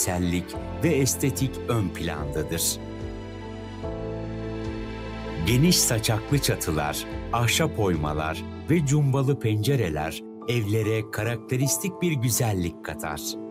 işlevsellik ve estetik ön plandadır. Geniş saçaklı çatılar, ahşap oymalar ve cumbalı pencereler evlere karakteristik bir güzellik katar.